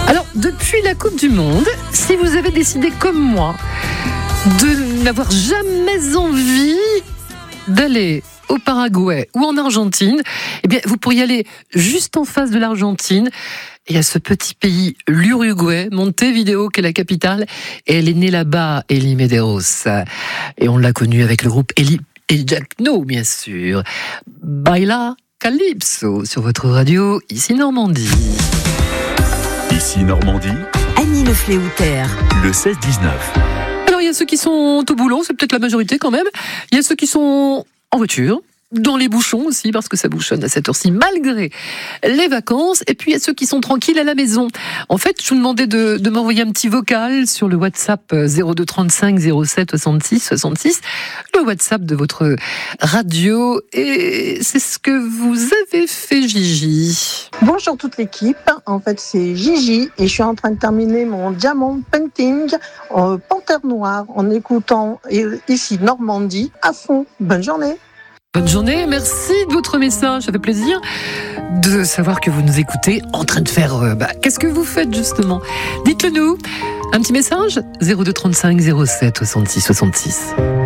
Alors, depuis la Coupe du Monde, si vous avez décidé comme moi de n'avoir jamais envie d'aller au Paraguay ou en Argentine, eh bien, vous pourriez aller juste en face de l'Argentine. Il y a ce petit pays, l'Uruguay, Montevideo, qui est la capitale. Et elle est née là-bas, Elie Medeiros. Et on l'a connue avec le groupe Elie et Jack No, bien sûr. Baila Calypso sur votre radio, ici Normandie. Ici Normandie, Annie Le Fléoutère. le 16-19. Alors, il y a ceux qui sont au boulot, c'est peut-être la majorité quand même. Il y a ceux qui sont en voiture, dans les bouchons aussi, parce que ça bouchonne à cette heure-ci, malgré les vacances. Et puis, il y a ceux qui sont tranquilles à la maison. En fait, je vous demandais de m'envoyer un petit vocal sur le WhatsApp 02 35 07 66 66, le WhatsApp de votre radio. Et c'est ce que vous avez fait, Gigi. Bonjour toute l'équipe, en fait c'est Gigi et je suis en train de terminer mon diamond painting en panthère noire en écoutant ici Normandie à fond. Bonne journée. Bonne journée, merci de votre message, ça fait plaisir de savoir que vous nous écoutez en train de faire... qu'est-ce que vous faites justement ? Dites-le nous, un petit message 02 35 07 66 66.